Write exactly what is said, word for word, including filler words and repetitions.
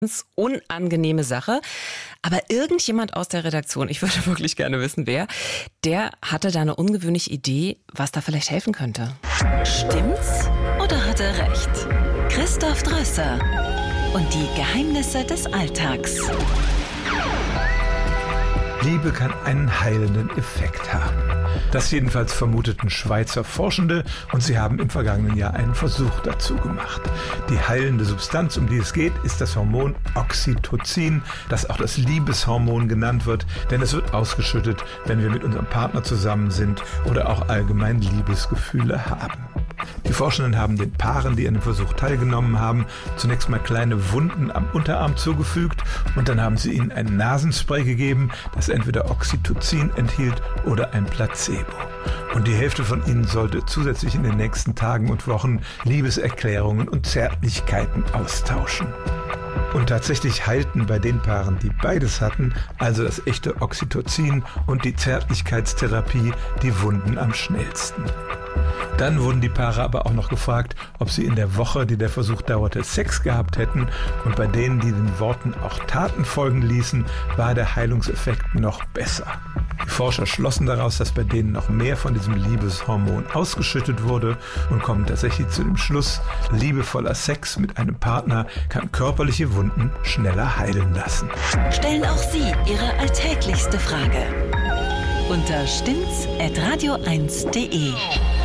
unangenehme Sache. Aber irgendjemand aus der Redaktion, ich würde wirklich gerne wissen, wer, der hatte da eine ungewöhnliche Idee, was da vielleicht helfen könnte. Stimmt's oder hat er recht? Christoph Drösser und die Geheimnisse des Alltags. Liebe kann einen heilenden Effekt haben. Das jedenfalls vermuteten Schweizer Forschende, und sie haben im vergangenen Jahr einen Versuch dazu gemacht. Die heilende Substanz, um die es geht, ist das Hormon Oxytocin, das auch das Liebeshormon genannt wird, denn es wird ausgeschüttet, wenn wir mit unserem Partner zusammen sind oder auch allgemein Liebesgefühle haben. Die Forschenden haben den Paaren, die an dem Versuch teilgenommen haben, zunächst mal kleine Wunden am Unterarm zugefügt und dann haben sie ihnen ein Nasenspray gegeben, das entweder Oxytocin enthielt oder ein Placebo. Und die Hälfte von ihnen sollte zusätzlich in den nächsten Tagen und Wochen Liebeserklärungen und Zärtlichkeiten austauschen. Und tatsächlich heilten bei den Paaren, die beides hatten, also das echte Oxytocin und die Zärtlichkeitstherapie, die Wunden am schnellsten. Dann wurden die Paare aber auch noch gefragt, ob sie in der Woche, die der Versuch dauerte, Sex gehabt hätten. Und bei denen, die den Worten auch Taten folgen ließen, war der Heilungseffekt noch besser. Die Forscher schlossen daraus, dass bei denen noch mehr von diesem Liebeshormon ausgeschüttet wurde und kommen tatsächlich zu dem Schluss, liebevoller Sex mit einem Partner kann körperliche Wunden schneller heilen lassen. Stellen auch Sie Ihre alltäglichste Frage unter stimmt's at radio eins punkt de.